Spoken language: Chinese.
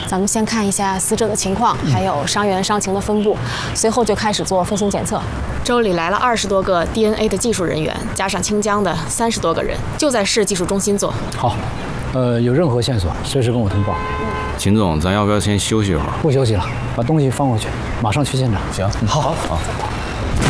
咱们先看一下死者的情况，还有伤员伤情的分布，随后就开始做分型检测。州里来了20多个 DNA 的技术人员，加上清江的30多个人，就在市技术中心做。 好，有任何线索随时跟我通报。 秦总，咱要不要先休息一会儿？ 不休息了，把东西放回去，马上去现场。 行，好。